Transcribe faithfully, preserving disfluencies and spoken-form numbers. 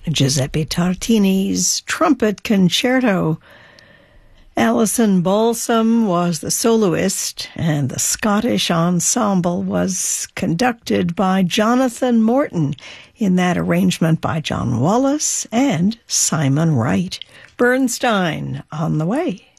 Giuseppe Tartini's Trumpet Concerto. Alison Balsam was the soloist, and the Scottish ensemble was conducted by Jonathan Morton, in that arrangement by John Wallace and Simon Wright. Bernstein on the way.